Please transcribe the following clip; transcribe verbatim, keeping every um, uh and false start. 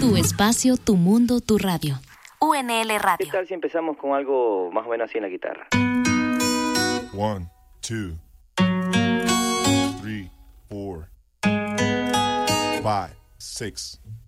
Tu espacio, tu mundo, tu radio. U N L Radio. ¿Qué tal si empezamos con algo más o menos así en la guitarra? One, two, three, four, five, six.